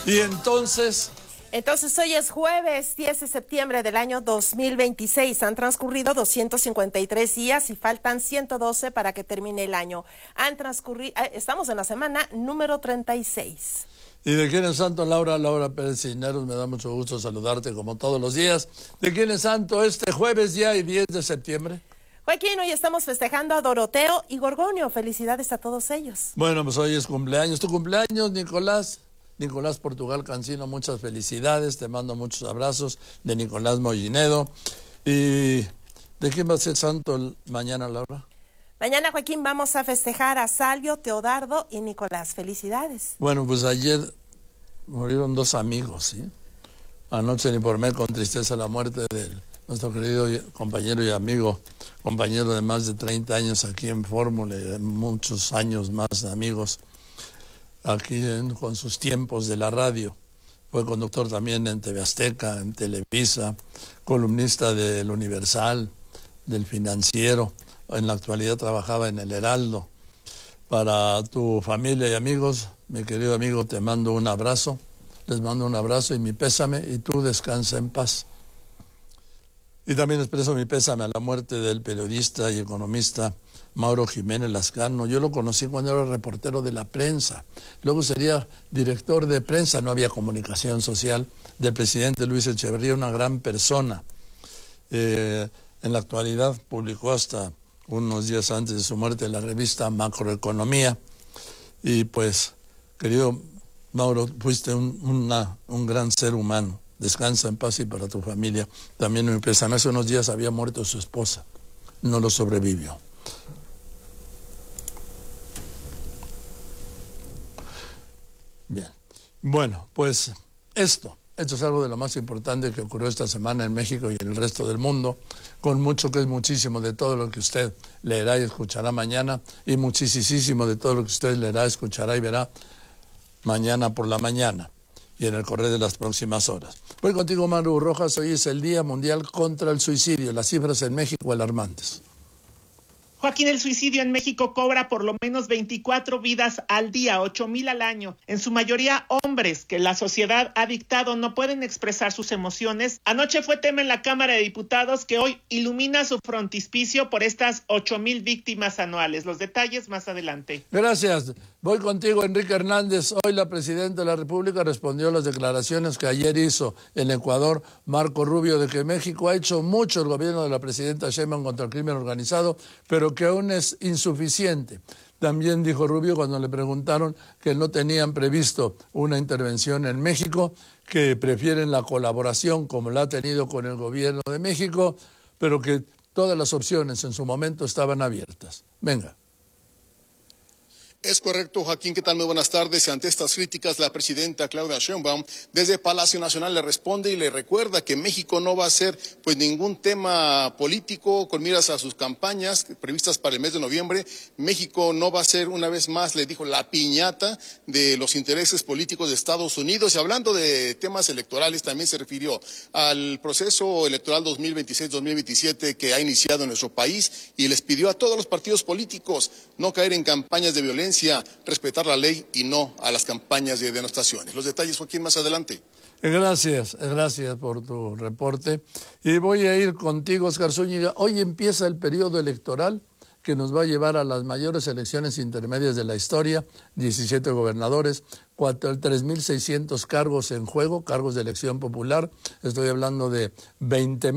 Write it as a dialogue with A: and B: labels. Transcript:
A: Y entonces
B: hoy es jueves 10 de septiembre del año 2026. Han transcurrido 253 días y faltan 112 para que termine el año. Estamos en la semana número 36.
A: ¿Y de quién es santo Laura Pérez Cisneros? Me da mucho gusto saludarte como todos los días. ¿De quién es santo este jueves ya y 10 de septiembre?
B: Joaquín, hoy estamos festejando a Doroteo y Gorgonio. Felicidades a todos ellos.
A: Bueno, pues hoy es cumpleaños. ¿Tu cumpleaños, Nicolás? Nicolás Portugal Cancino, muchas felicidades. Te mando muchos abrazos de Nicolás Mollinedo. ¿Y de quién va a ser santo mañana, Laura?
B: Mañana, Joaquín, vamos a festejar a Salvio, Teodardo y Nicolás. Felicidades.
A: Bueno, pues ayer murieron dos amigos, ¿sí? Anoche informé con tristeza la muerte de nuestro querido compañero y amigo, compañero de más de 30 años aquí en Fórmula, y de muchos años más amigos, aquí con sus tiempos de la radio. Fue conductor también en TV Azteca, en Televisa, columnista del Universal, del Financiero. En la actualidad trabajaba en El Heraldo. Para tu familia y amigos, mi querido amigo, te mando un abrazo. Les mando un abrazo y mi pésame, y tú descansa en paz. Y también expreso mi pésame a la muerte del periodista y economista Mauro Jiménez Lascano. Yo lo conocí cuando era reportero de la prensa. Luego sería director de prensa, no había comunicación social, del presidente Luis Echeverría, una gran persona. En la actualidad publicó hasta unos días antes de su muerte la revista Macroeconomía. Y pues, querido Mauro, fuiste un gran ser humano. Descansa en paz, y para tu familia también me pésame. Hace unos días había muerto su esposa, no lo sobrevivió. Bien, bueno, pues esto es algo de lo más importante que ocurrió esta semana en México y en el resto del mundo, con mucho que es muchísimo de todo lo que usted leerá y escuchará mañana, y muchísimo de todo lo que usted leerá, escuchará y verá mañana por la mañana y en el correr de las próximas horas. Voy contigo, Maru Rojas. Hoy es el Día Mundial contra el Suicidio. Las cifras en México alarmantes.
C: Joaquín, el suicidio en México cobra por lo menos 24 vidas al día, 8,000 al año. En su mayoría hombres que la sociedad ha dictado no pueden expresar sus emociones. Anoche fue tema en la Cámara de Diputados, que hoy ilumina su frontispicio por estas 8,000 víctimas anuales. Los detalles más adelante.
A: Gracias. Voy contigo, Enrique Hernández. Hoy la presidenta de la República respondió a las declaraciones que ayer hizo en Ecuador Marco Rubio, de que México ha hecho mucho el gobierno de la presidenta Sheinbaum contra el crimen organizado, pero que aún es insuficiente. También dijo Rubio, cuando le preguntaron, que no tenían previsto una intervención en México, que prefieren la colaboración como la ha tenido con el gobierno de México, pero que todas las opciones en su momento estaban abiertas. Venga.
D: Es correcto, Joaquín. ¿Qué tal? Muy buenas tardes. Ante estas críticas, la presidenta Claudia Sheinbaum desde Palacio Nacional le responde y le recuerda que México no va a ser pues ningún tema político con miras a sus campañas previstas para el mes de noviembre. México no va a ser, una vez más, le dijo, la piñata de los intereses políticos de Estados Unidos. Y hablando de temas electorales, también se refirió al proceso electoral 2026-2027 que ha iniciado en nuestro país, y les pidió a todos los partidos políticos no caer en campañas de violencia, respetar la ley y no a las campañas de denostaciones. Los detalles, Joaquín, más adelante.
A: Gracias por tu reporte. Y voy a ir contigo, Oscar Zúñiga. Hoy empieza el periodo electoral que nos va a llevar a las mayores elecciones intermedias de la historia, 17 gobernadores, 3,600 cargos en juego, cargos de elección popular. Estoy hablando de 20,000